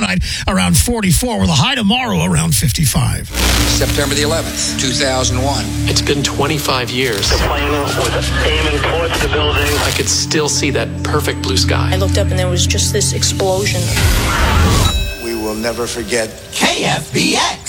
tonight around 44, with a high tomorrow around 55. September the 11th, 2001. It's been 25 years. The plane was aiming towards the building. I could still see that perfect blue sky. I looked up and there was just this explosion. We will never forget KFBX.